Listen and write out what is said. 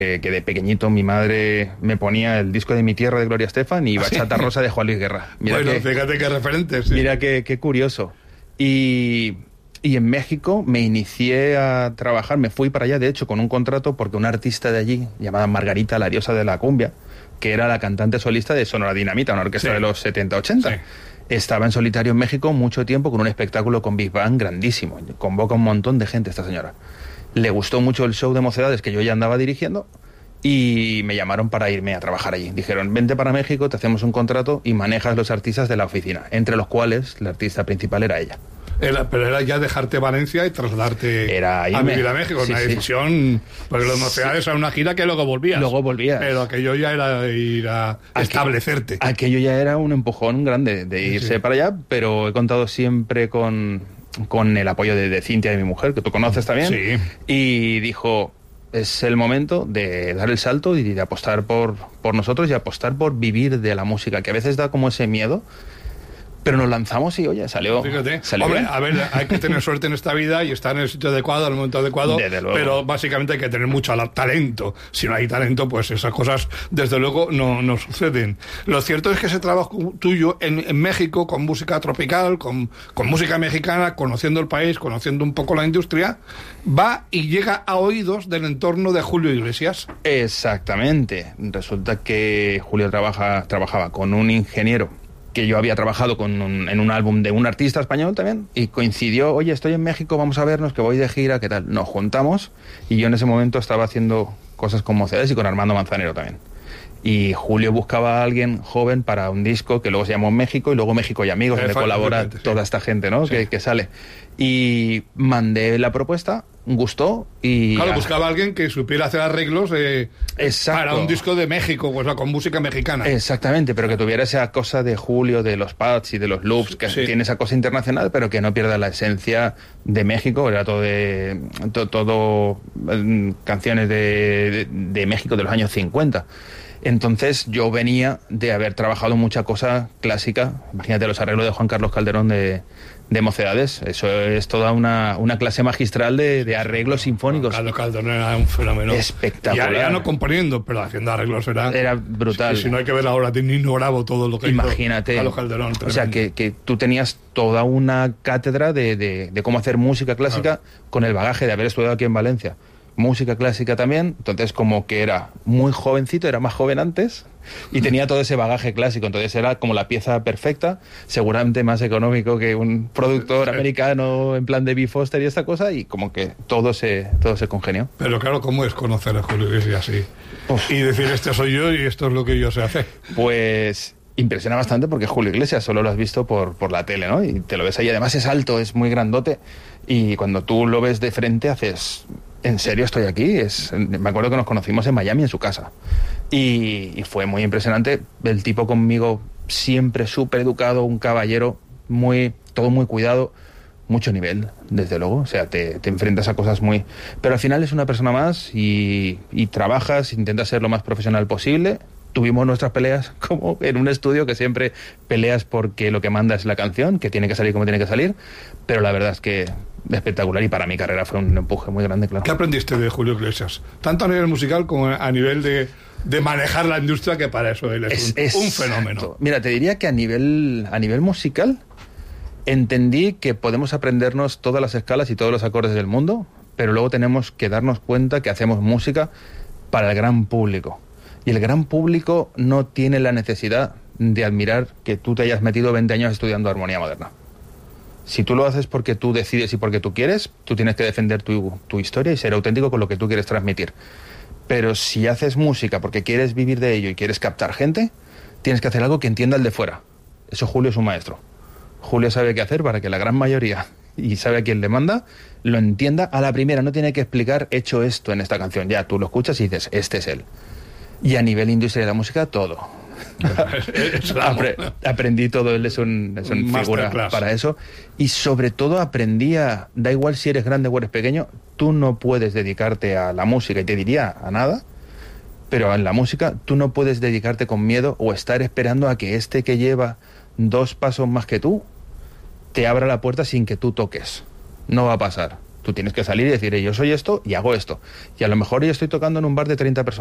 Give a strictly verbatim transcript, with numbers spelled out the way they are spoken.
que, que de pequeñito mi madre me ponía el disco de Mi Tierra de Gloria Estefan y Bachata Rosa de Juan Luis Guerra. Mira bueno, que, fíjate qué referentes. Sí. Mira qué, qué curioso. Y, y en México me inicié a trabajar, me fui para allá, de hecho, con un contrato porque una artista de allí, llamada Margarita, la diosa de la cumbia, que era la cantante solista de Sonora Dinamita, una orquesta sí. de los setenta ochenta. Sí. Estaba en solitario en México mucho tiempo con un espectáculo con Big Band grandísimo. Convoca un montón de gente esta señora. Le gustó mucho el show de Mocedades que yo ya andaba dirigiendo y me llamaron para irme a trabajar allí. Dijeron, vente para México, te hacemos un contrato y manejas los artistas de la oficina, entre los cuales la artista principal era ella. Era, pero era ya dejarte Valencia y trasladarte era a vivir a México, sí, una decisión, sí. porque los Mocedades sí. eran una gira que luego volvías. Luego volvías. Pero aquello ya era ir a Aqu establecerte. Aquello ya era un empujón grande de irse sí. para allá, pero he contado siempre con, con el apoyo de, de Cintia, de mi mujer, que tú conoces también, sí. y dijo, es el momento de dar el salto y de apostar por, por nosotros y apostar por vivir de la música, que a veces da como ese miedo. Pero nos lanzamos y, oye, salió. Fíjate, salió hombre, bien. a ver, hay que tener suerte en esta vida y estar en el sitio adecuado, al momento adecuado. Desde luego. Pero básicamente hay que tener mucho talento. Si no hay talento, pues esas cosas, desde luego, no, no suceden. Lo cierto es que ese trabajo tuyo en, en México, con música tropical, con, con música mexicana, conociendo el país, conociendo un poco la industria, va y llega a oídos del entorno de Julio Iglesias. Exactamente. Resulta que Julio trabaja, trabajaba con un ingeniero que yo había trabajado con un, en un álbum de un artista español también, y coincidió, oye, estoy en México, vamos a vernos, que voy de gira, ¿qué tal? Nos juntamos, y yo en ese momento estaba haciendo cosas con Mocedades y con Armando Manzanero también. Y Julio buscaba a alguien joven para un disco que luego se llamó México, y luego México y Amigos, donde colabora sí. toda esta gente, ¿no? Sí. Que, que sale. Y mandé la propuesta, gustó y... Claro, buscaba a alguien que supiera hacer arreglos eh, para un disco de México, o sea, con música mexicana. Exactamente, pero que tuviera esa cosa de Julio, de los pads y de los loops, que sí. tiene esa cosa internacional, pero que no pierda la esencia de México. Era todo de... To, todo eh, canciones de, de, de México de los años cincuenta. Entonces yo venía de haber trabajado mucha cosa clásica. Imagínate los arreglos de Juan Carlos Calderón de, de Mocedades. Eso es toda una, una clase magistral de, de arreglos sinfónicos. Carlos Calderón era un fenómeno espectacular. Ya, ya no componiendo, pero haciendo arreglos era... Era brutal. Si, si no hay que ver ahora de Nino Bravo todo lo que Imagínate, hizo Carlos Calderón. Tremendo. O sea, que, que tú tenías toda una cátedra de, de, de cómo hacer música clásica claro. con el bagaje de haber estudiado aquí en Valencia. Música clásica también, entonces como que era muy jovencito, era más joven antes y tenía todo ese bagaje clásico, entonces era como la pieza perfecta, seguramente más económico que un productor americano en plan de B. Foster y esta cosa, y como que todo se, todo se congenió. Pero claro, ¿cómo es conocer a Julio Iglesias así? Uf. Y decir, este soy yo y esto es lo que yo sé hacer? Pues... impresiona bastante porque Julio Iglesias solo lo has visto por, por la tele, ¿no? Y te lo ves ahí, además es alto, es muy grandote, y cuando tú lo ves de frente haces... ¿en serio estoy aquí? Es, me acuerdo que nos conocimos en Miami, en su casa. Y, y fue muy impresionante. El tipo conmigo siempre súper educado, un caballero, muy todo muy cuidado, mucho nivel, desde luego. O sea, te, te enfrentas a cosas muy... Pero al final es una persona más y, y trabajas, intentas ser lo más profesional posible. Tuvimos nuestras peleas como en un estudio, que siempre peleas porque lo que manda es la canción, que tiene que salir como tiene que salir, pero la verdad es que espectacular, y para mi carrera fue un empuje muy grande, claro. ¿Qué aprendiste de Julio Iglesias? Tanto a nivel musical como a nivel de, de manejar la industria, que para eso él es, es un, un fenómeno. Mira, te diría que a nivel, a nivel musical entendí que podemos aprendernos todas las escalas y todos los acordes del mundo, pero luego tenemos que darnos cuenta que hacemos música para el gran público. Y el gran público no tiene la necesidad de admirar que tú te hayas metido veinte años estudiando armonía moderna. Si tú lo haces porque tú decides y porque tú quieres, tú tienes que defender tu, tu historia y ser auténtico con lo que tú quieres transmitir. Pero si haces música porque quieres vivir de ello y quieres captar gente, tienes que hacer algo que entienda el de fuera. Eso Julio es un maestro. Julio sabe qué hacer para que la gran mayoría, y sabe a quién le manda, lo entienda a la primera. No tiene que explicar, he hecho esto en esta canción. Ya, tú lo escuchas y dices, este es él. Y a nivel industria de la música, todo. Apre aprendí todo, él es un, es un figura para eso. Y sobre todo aprendí a, da igual si eres grande o eres pequeño, tú no puedes dedicarte a la música, y te diría a nada, pero en la música tú no puedes dedicarte con miedo o estar esperando a que este que lleva dos pasos más que tú te abra la puerta sin que tú toques. No va a pasar. Tú tienes que salir y decir, yo soy esto y hago esto. Y a lo mejor yo estoy tocando en un bar de treinta personas.